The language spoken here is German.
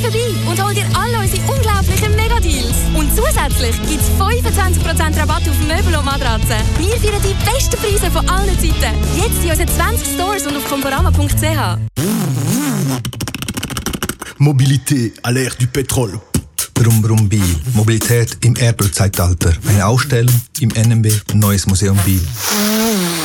vorbei und hol dir all unsere unglaublichen Megadeals. Und zusätzlich gibt es 25% Rabatt auf Möbel und Matratzen. Wir feiern die besten Preise von allen Zeiten. Jetzt in unseren 20 Stores und auf conforama.ch. Mobilité à l'ère du Pétrole. Brumm Brumm Biel. Mobilität im Erdölzeitalter. Eine Ausstellung im NMB Neues Museum Biel.